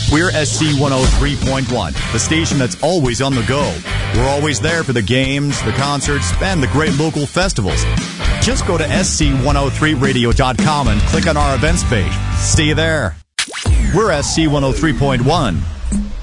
We're SC 103.1, the station that's always on the go. We're always there for the games, the concerts, and the great local festivals. Just go to sc103radio.com and click on our events page. See you there. We're SC 103.1.